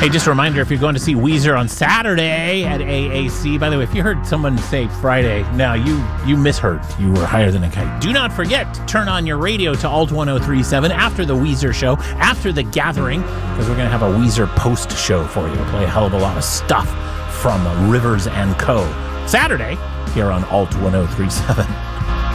Hey, just a reminder, if you're going to see Weezer on Saturday at AAC, by the way, if you heard someone say Friday, no, you misheard. You were higher than a kite. Do not forget to turn on your radio to Alt 1037 after the Weezer show, after the gathering, because we're going to have a Weezer post show for you. We'll play a hell of a lot of stuff from Rivers & Co. Saturday here on Alt 1037.